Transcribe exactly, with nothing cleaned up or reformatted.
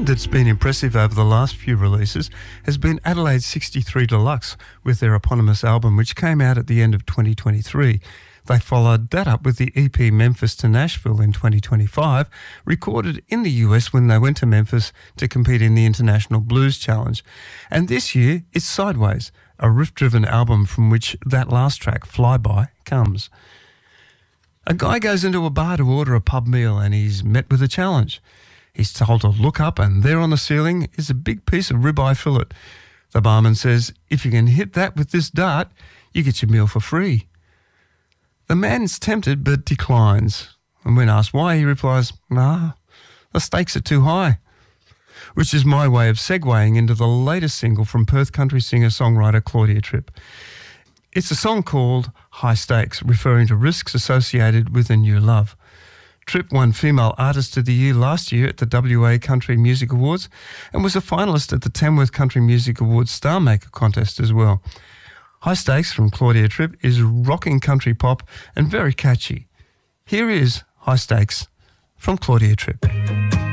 band that's been impressive over the last few releases has been Adelaide sixty-three Deluxe with their eponymous album, which came out at the end of twenty twenty-three. They followed that up with the E P Memphis to Nashville in twenty twenty-five, recorded in the U S when they went to Memphis to compete in the International Blues Challenge. And this year, it's Sideways, a riff-driven album from which that last track, Flyby, comes. A guy goes into a bar to order a pub meal and he's met with a challenge. He's told to look up and there on the ceiling is a big piece of ribeye fillet. The barman says, if you can hit that with this dart, you get your meal for free. The man's tempted but declines. And when asked why, he replies, nah, the stakes are too high. Which is my way of segueing into the latest single from Perth country singer-songwriter Claudia Tripp. It's a song called High Stakes, referring to risks associated with a new love. Tripp won Female Artist of the Year last year at the W A Country Music Awards and was a finalist at the Tamworth Country Music Awards Star Maker contest as well. High Stakes from Claudia Tripp is rocking country pop and very catchy. Here is High Stakes from Claudia Tripp.